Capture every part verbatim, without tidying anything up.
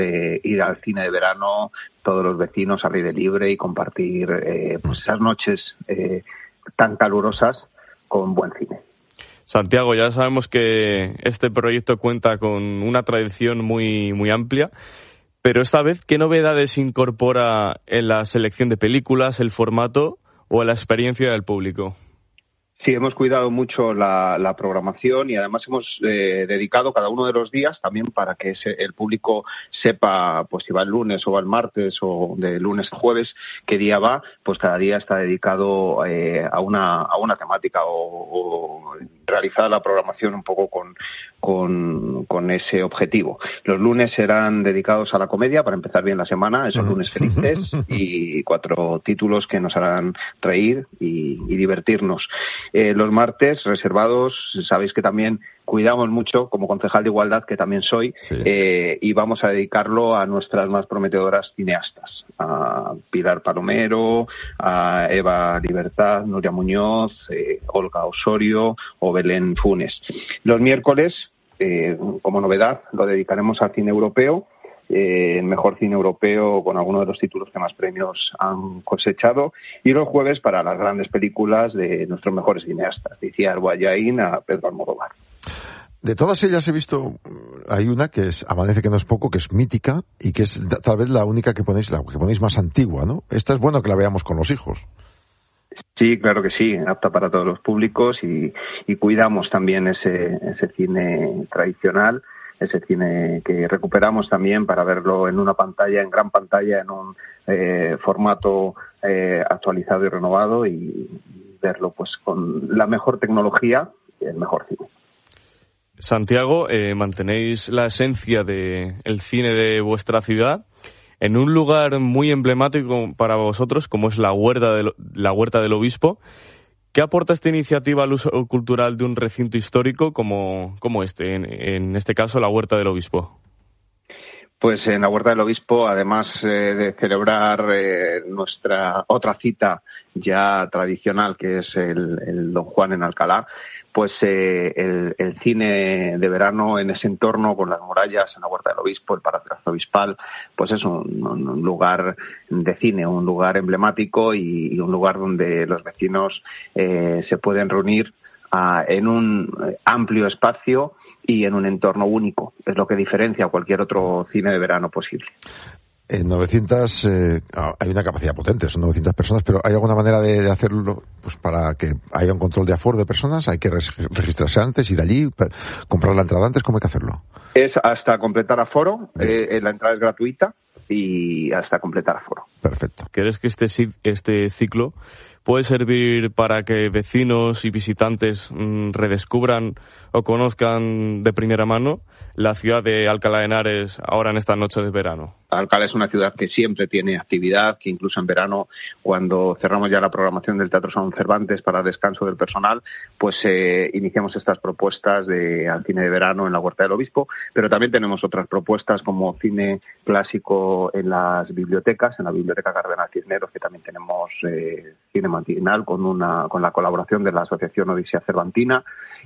eh, ir al cine de verano, todos los vecinos al aire libre y compartir eh, pues esas noches eh, tan calurosas con buen cine. Santiago, ya sabemos que este proyecto cuenta con una tradición muy, muy amplia, pero esta vez, ¿qué novedades incorpora en la selección de películas, el formato o la experiencia del público? Sí, hemos cuidado mucho la, la programación y además hemos eh, dedicado cada uno de los días también para que ese, el público sepa pues si va el lunes o va el martes o de lunes a jueves qué día va, pues cada día está dedicado eh, a una a una temática o, o realizada la programación un poco con, con con ese objetivo. Los lunes serán dedicados a la comedia para empezar bien la semana, esos lunes felices y cuatro títulos que nos harán reír y, y divertirnos. Eh, los martes reservados, sabéis que también cuidamos mucho, como concejal de Igualdad, que también soy, sí. eh, y vamos a dedicarlo a nuestras más prometedoras cineastas, a Pilar Palomero, a Eva Libertad, Nuria Muñoz, eh, Olga Osorio o Belén Funes. Los miércoles, eh, como novedad, lo dedicaremos al cine europeo, Eh, el mejor cine europeo con algunos de los títulos que más premios han cosechado, y los jueves para las grandes películas de nuestros mejores cineastas, de Itziar Boyain a Pedro Almodóvar. De todas ellas he visto, hay una que es Amanece que no es poco, que es mítica y que es tal vez la única que ponéis, la que ponéis más antigua, ¿no? Esta es bueno que la veamos con los hijos. Sí, claro que sí, apta para todos los públicos y, y cuidamos también ese, ese cine tradicional, ese cine que recuperamos también para verlo en una pantalla, en gran pantalla, en un eh, formato eh, actualizado y renovado y, y verlo pues con la mejor tecnología y el mejor cine. Santiago, eh, mantenéis la esencia del cine de vuestra ciudad en un lugar muy emblemático para vosotros, como es la Huerta del, la Huerta del Obispo. ¿Qué aporta esta iniciativa al uso cultural de un recinto histórico como, como este, en, en este caso la Huerta del Obispo? Pues en la Huerta del Obispo, además eh, de celebrar eh, nuestra otra cita ya tradicional, que es el, el Don Juan en Alcalá, pues eh, el, el cine de verano en ese entorno con las murallas en la Huerta del Obispo, el Palacio Arzobispal, pues es un, un, un lugar de cine, un lugar emblemático y, y un lugar donde los vecinos eh, se pueden reunir a, en un amplio espacio y en un entorno único. Es lo que diferencia a cualquier otro cine de verano posible. En novecientas eh, hay una capacidad potente, son novecientas personas, pero ¿hay alguna manera de, de hacerlo pues para que haya un control de aforo de personas? ¿Hay que registrarse antes, ir allí, comprar la entrada antes? ¿Cómo hay que hacerlo? Es hasta completar aforo, eh, la entrada es gratuita y hasta completar aforo. Perfecto. ¿Crees que este, este ciclo puede servir para que vecinos y visitantes mmm, redescubran o conozcan de primera mano la ciudad de Alcalá de Henares ahora en esta noche de verano? Alcalá es una ciudad que siempre tiene actividad, que incluso en verano, cuando cerramos ya la programación del Teatro San Cervantes para descanso del personal, pues eh, iniciamos estas propuestas de al cine de verano en la Huerta del Obispo, pero también tenemos otras propuestas como cine clásico en las bibliotecas, en la Biblioteca Cardenal Cisneros, que también tenemos eh, cine matinal con una con la colaboración de la Asociación Odisea Cervantina,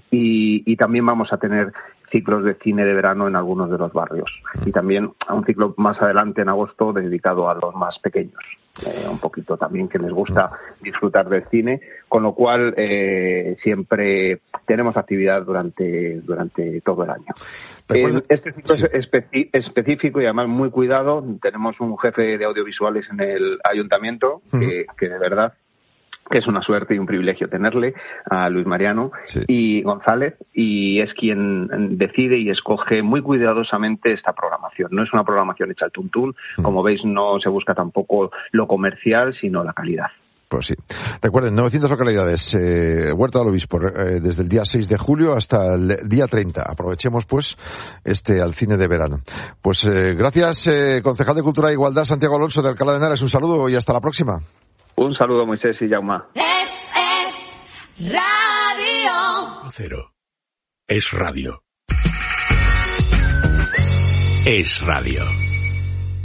y, y también vamos a tener ciclos de cine de verano en algunos de los barrios y también a un ciclo más adelante en agosto dedicado a los más pequeños, eh, un poquito también que les gusta disfrutar del cine, con lo cual eh, siempre tenemos actividad durante durante todo el año. Eh, este ciclo sí. es especi- específico y además muy cuidado. Tenemos un jefe de audiovisuales en el ayuntamiento uh-huh. que, que de verdad que es una suerte y un privilegio tenerle, a Luis Mariano sí. y González, y es quien decide y escoge muy cuidadosamente esta programación. No es una programación hecha al tuntún, mm. como veis no se busca tampoco lo comercial, sino la calidad. Pues sí. Recuerden, novecientas localidades, eh, Huerta del Obispo, eh, desde el día seis de julio hasta el día treinta. Aprovechemos, pues, este al cine de verano. Pues eh, gracias, eh, concejal de Cultura e Igualdad, Santiago Alonso, de Alcalá de Henares. Un saludo y hasta la próxima. Un saludo, Moisés y Jauma. Es, es radio. Cero. Es radio. Es radio.